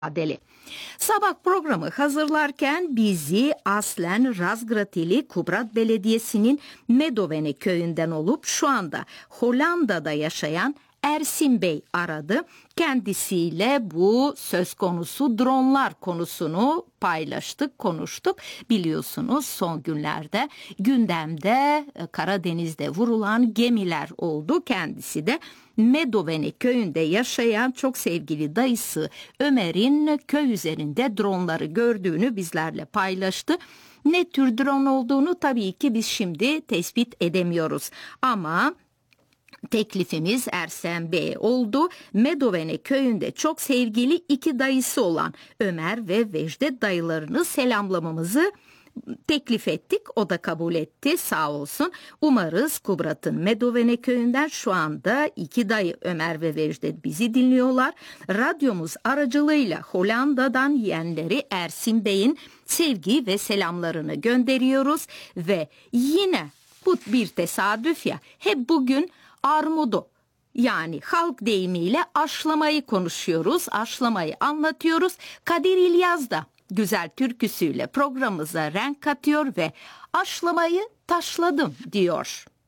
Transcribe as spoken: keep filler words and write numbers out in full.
Adeli. Sabah programı hazırlarken bizi aslen Razgratili Kubrat Belediyesi'nin Medovene köyünden olup şu anda Hollanda'da yaşayan Ersin Bey aradı. Kendisiyle bu söz konusu dronlar konusunu paylaştık, konuştuk. Biliyorsunuz son günlerde gündemde Karadeniz'de vurulan gemiler oldu. Kendisi de Medovene köyünde yaşayan çok sevgili dayısı Ömer'in köy üzerinde dronları gördüğünü bizlerle paylaştı. Ne tür drone olduğunu tabii ki biz şimdi tespit edemiyoruz ama teklifimiz Ersen Bey oldu. Medovene köyünde çok sevgili iki dayısı olan Ömer ve Vecdet dayılarını selamlamamızı teklif ettik. O da kabul etti, sağ olsun. Umarız Kubrat'ın Medovene köyünden şu anda iki dayı Ömer ve Vecdet bizi dinliyorlar. Radyomuz aracılığıyla Hollanda'dan yeğenleri Ersin Bey'in sevgi ve selamlarını gönderiyoruz ve yine bu bir tesadüf ya, hep bugün armudu, yani halk deyimiyle aşlamayı konuşuyoruz, aşlamayı anlatıyoruz. Kadir İlyas da güzel türküsüyle programımıza renk katıyor ve aşlamayı taşladım diyor.